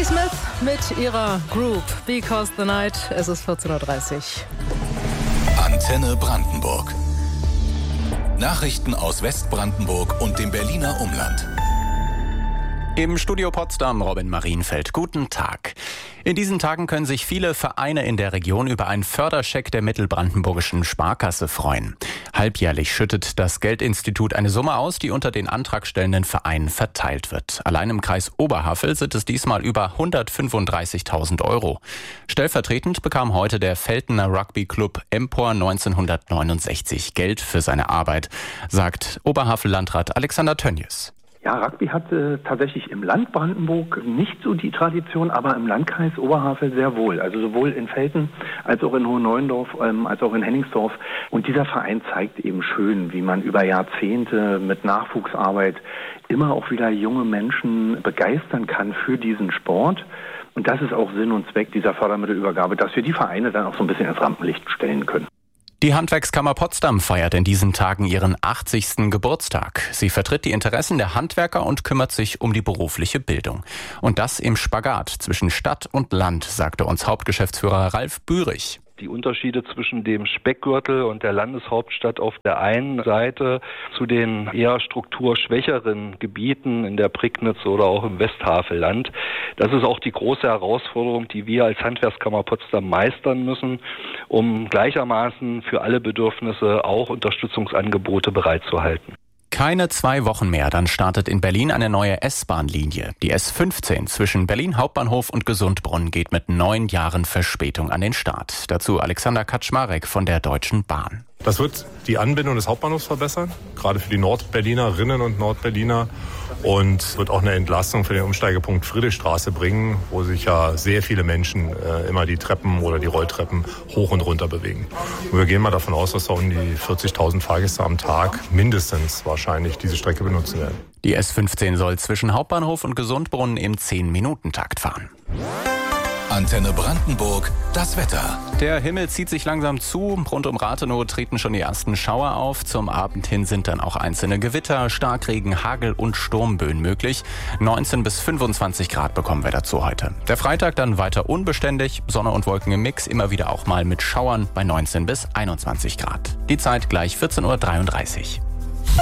Patti Smith mit ihrer Group Because the Night. Es ist 14:30 Uhr. Antenne Brandenburg. Nachrichten aus Westbrandenburg und dem Berliner Umland. Im Studio Potsdam Robin Marienfeld. Guten Tag. In diesen Tagen können sich viele Vereine in der Region über einen Förderscheck der Mittelbrandenburgischen Sparkasse freuen. Halbjährlich schüttet das Geldinstitut eine Summe aus, die unter den antragstellenden Vereinen verteilt wird. Allein im Kreis Oberhavel sind es diesmal über 135.000 Euro. Stellvertretend bekam heute der Veltener Rugby-Club Empor 1969 Geld für seine Arbeit, sagt Oberhavel-Landrat Alexander Tönjes. Ja, Rugby hat tatsächlich im Land Brandenburg nicht so die Tradition, aber im Landkreis Oberhavel sehr wohl. Also sowohl in Velten als auch in Hohenneuendorf, als auch in Henningsdorf. Und dieser Verein zeigt eben schön, wie man über Jahrzehnte mit Nachwuchsarbeit immer auch wieder junge Menschen begeistern kann für diesen Sport. Und das ist auch Sinn und Zweck dieser Fördermittelübergabe, dass wir die Vereine dann auch so ein bisschen ins Rampenlicht stellen können. Die Handwerkskammer Potsdam feiert in diesen Tagen ihren 80. Geburtstag. Sie vertritt die Interessen der Handwerker und kümmert sich um die berufliche Bildung. Und das im Spagat zwischen Stadt und Land, sagte uns Hauptgeschäftsführer Ralf Bührig. Die Unterschiede zwischen dem Speckgürtel und der Landeshauptstadt auf der einen Seite zu den eher strukturschwächeren Gebieten in der Prignitz oder auch im Westhavelland. Das ist auch die große Herausforderung, die wir als Handwerkskammer Potsdam meistern müssen, um gleichermaßen für alle Bedürfnisse auch Unterstützungsangebote bereitzuhalten. Keine 2 Wochen mehr, dann startet in Berlin eine neue S-Bahn-Linie. Die S15 zwischen Berlin Hauptbahnhof und Gesundbronn geht mit 9 Jahren Verspätung an den Start. Dazu Alexander Kaczmarek von der Deutschen Bahn. Das wird die Anbindung des Hauptbahnhofs verbessern, gerade für die Nordberlinerinnen und Nordberliner. Und wird auch eine Entlastung für den Umsteigepunkt Friedrichstraße bringen, wo sich ja sehr viele Menschen immer die Treppen oder die Rolltreppen hoch und runter bewegen. Und wir gehen mal davon aus, dass da um die 40.000 Fahrgäste am Tag mindestens wahrscheinlich diese Strecke benutzen werden. Die S15 soll zwischen Hauptbahnhof und Gesundbronn im 10-Minuten-Takt fahren. Antenne Brandenburg, das Wetter. Der Himmel zieht sich langsam zu. Rund um Rathenow treten schon die ersten Schauer auf. Zum Abend hin sind dann auch einzelne Gewitter, Starkregen, Hagel und Sturmböen möglich. 19 bis 25 Grad bekommen wir dazu heute. Der Freitag dann weiter unbeständig. Sonne und Wolken im Mix, immer wieder auch mal mit Schauern bei 19 bis 21 Grad. Die Zeit gleich 14:33 Uhr.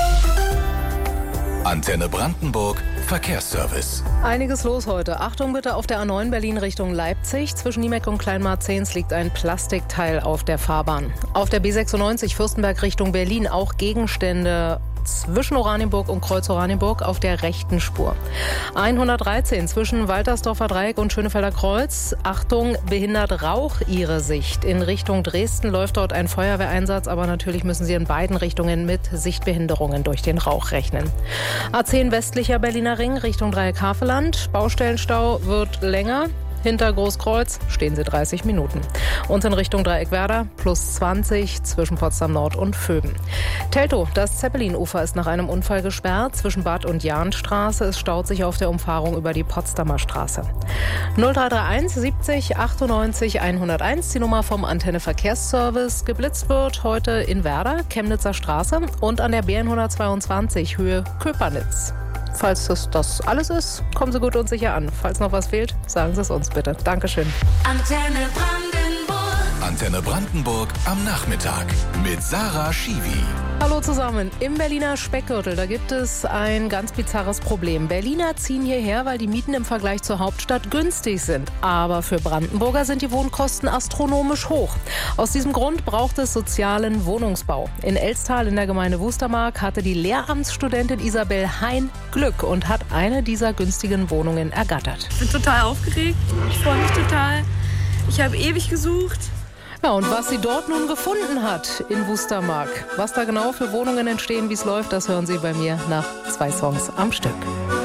Antenne Brandenburg, Verkehrsservice. Einiges los heute. Achtung bitte auf der A9 Berlin Richtung Leipzig. Zwischen Niemeck und Kleinmarzehns liegt ein Plastikteil auf der Fahrbahn. Auf der B96 Fürstenberg Richtung Berlin auch Gegenstände zwischen Oranienburg und Kreuz Oranienburg auf der rechten Spur. 113 zwischen Waltersdorfer Dreieck und Schönefelder Kreuz. Achtung, behindert Rauch Ihre Sicht. In Richtung Dresden läuft dort ein Feuerwehreinsatz, aber natürlich müssen Sie in beiden Richtungen mit Sichtbehinderungen durch den Rauch rechnen. A10 westlicher Berliner Ring Richtung Dreieck Havelland. Baustellenstau wird länger. Hinter Großkreuz stehen Sie 30 Minuten. Und in Richtung Dreieck Werder plus 20 zwischen Potsdam Nord und Vöben. Teltow, das Zeppelinufer ist nach einem Unfall gesperrt. Zwischen Bad und Jahnstraße. Es staut sich auf der Umfahrung über die Potsdamer Straße. 0331 70 98 101, die Nummer vom Antenne Verkehrsservice. Geblitzt wird heute in Werder, Chemnitzer Straße und an der B122 Höhe Köpernitz. Falls das alles ist, kommen Sie gut und sicher an. Falls noch was fehlt, sagen Sie es uns bitte. Dankeschön. Antenne Brandenburg. Antenne Brandenburg am Nachmittag mit Sarah Schiwi. Hallo zusammen. Im Berliner Speckgürtel, da gibt es ein ganz bizarres Problem. Berliner ziehen hierher, weil die Mieten im Vergleich zur Hauptstadt günstig sind. Aber für Brandenburger sind die Wohnkosten astronomisch hoch. Aus diesem Grund braucht es sozialen Wohnungsbau. In Elstal in der Gemeinde Wustermark hatte die Lehramtsstudentin Isabel Hein Glück und hat eine dieser günstigen Wohnungen ergattert. Ich bin total aufgeregt. Ich freue mich total. Ich habe ewig gesucht. Ja, und was sie dort nun gefunden hat in Wustermark, was da genau für Wohnungen entstehen, wie es läuft, das hören Sie bei mir nach 2 Songs am Stück.